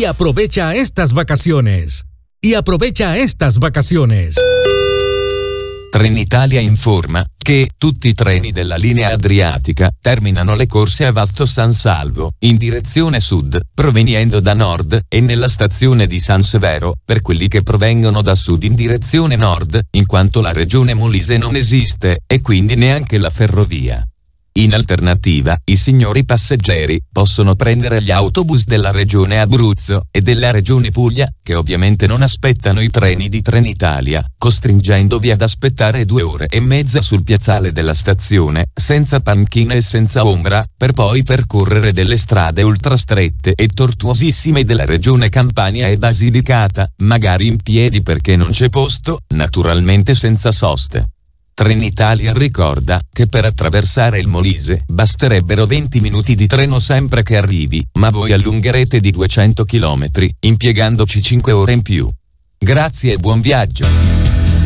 y aprovecha estas vacaciones. Trenitalia informa che tutti i treni della linea adriatica terminano le corse a Vasto San Salvo, in direzione sud, proveniendo da nord, e nella stazione di San Severo, per quelli che provengono da sud in direzione nord, in quanto la regione Molise non esiste, e quindi neanche la ferrovia. In alternativa, i signori passeggeri possono prendere gli autobus della regione Abruzzo e della regione Puglia, che ovviamente non aspettano i treni di Trenitalia, costringendovi ad aspettare 2 ore e mezza sul piazzale della stazione, senza panchine e senza ombra, per poi percorrere delle strade ultrastrette e tortuosissime della regione Campania e Basilicata, magari in piedi perché non c'è posto, naturalmente senza soste. Trenitalia ricorda che per attraversare il Molise basterebbero 20 minuti di treno sempre che arrivi, ma voi allungherete di 200 km, impiegandoci 5 ore in più. Grazie e buon viaggio.